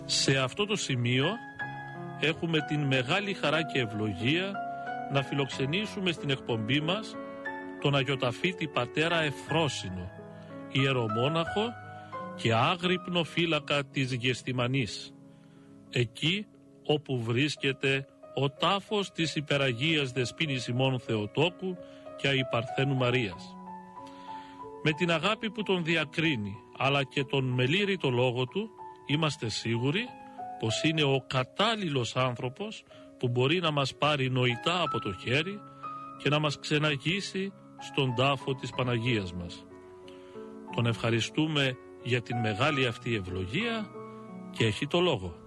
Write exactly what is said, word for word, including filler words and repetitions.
Σε αυτό το σημείο έχουμε την μεγάλη χαρά και ευλογία να φιλοξενήσουμε στην εκπομπή μας τον Αγιοταφήτη πατέρα Ευφρόσινο, ιερομόναχο και άγρυπνο φύλακα της Γεστημανής, εκεί όπου βρίσκεται ο τάφος της υπεραγίας Δεσποίνης ημών Θεοτόκου και Αϊπαρθένου Μαρίας. Με την αγάπη που τον διακρίνει, αλλά και τον μελήρητο λόγο του, είμαστε σίγουροι πως είναι ο κατάλληλος άνθρωπος που μπορεί να μας πάρει νοητά από το χέρι και να μας ξεναγήσει στον τάφο της Παναγίας μας. Τον ευχαριστούμε για την μεγάλη αυτή ευλογία και έχει το λόγο.